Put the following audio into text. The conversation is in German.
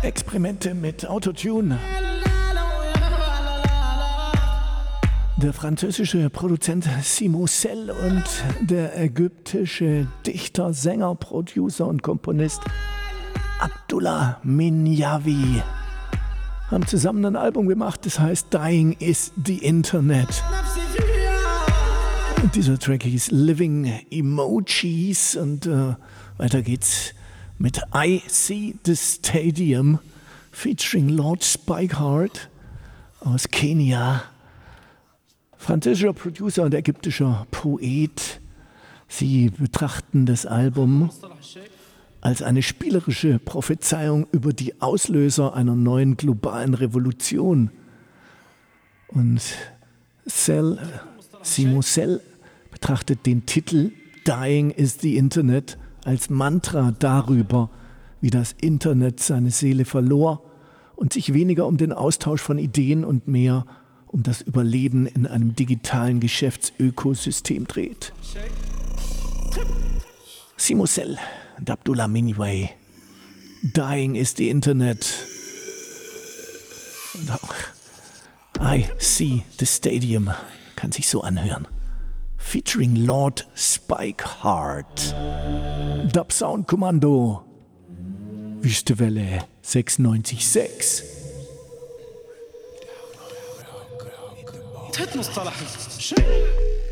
Experimente mit Autotune. Der französische Produzent Simosel und der ägyptische Dichter, Sänger, Producer und Komponist Abdullah Minyawi haben zusammen ein Album gemacht, das heißt Dying is the Internet. Und dieser Track hieß Living Emojis und weiter geht's mit I See the Stadium featuring Lord Spikeheart aus Kenia. Französischer Producer und ägyptischer Poet. Sie betrachten das Album als eine spielerische Prophezeiung über die Auslöser einer neuen globalen Revolution. Und Simosel betrachtet den Titel Dying is the Internet als Mantra darüber, wie das Internet seine Seele verlor und sich weniger um den Austausch von Ideen und mehr um das Überleben in einem digitalen Geschäftsökosystem dreht. Simosel und Abdullah Minyawi. Dying is the Internet. Und auch I See the Stadium kann sich so anhören. Featuring Lord Spikeheart. Dub Sound Kommando. Wüstewelle 96.6. مصطلح شيء